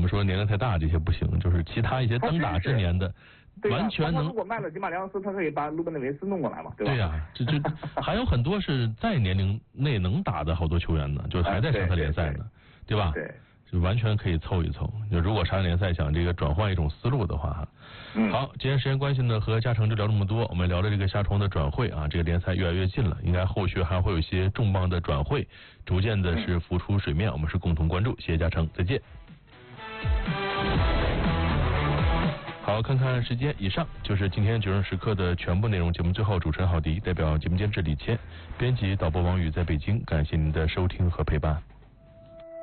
们说年龄太大这些不行，就是其他一些当打之年的。完全能。 如果卖了吉马良斯，他可以把鲁本内维斯弄过来嘛，对吧？ 对呀，这还有很多是在年龄内能打的好多球员呢，就是还在沙特联赛呢，对吧？ 对， 就完全可以凑一凑。就如果沙特联赛想这个转换一种思路的话，好，今天时间关系呢，和嘉诚就聊这么多，我们聊了这个夏窗的转会啊，这个联赛越来越近了，应该后续还会有一些重磅的转会，逐渐的是浮出水面，我们是共同关注。谢谢嘉诚，再见。好，看看时间，以上就是今天9人时刻的全部内容。节目最后，主持人郝迪代表节目监制李谦，编辑导播王宇在北京，感谢您的收听和陪伴。